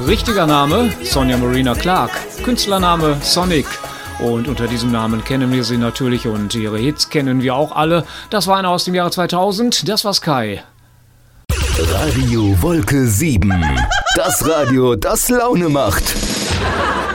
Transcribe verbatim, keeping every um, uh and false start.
Richtiger Name Sonja Marina Clark, Künstlername Sonic. Und unter diesem Namen kennen wir sie natürlich und ihre Hits kennen wir auch alle. Das war einer aus dem Jahre zweitausend, das war Sky. Radio Wolke sieben. Das Radio, das Laune macht.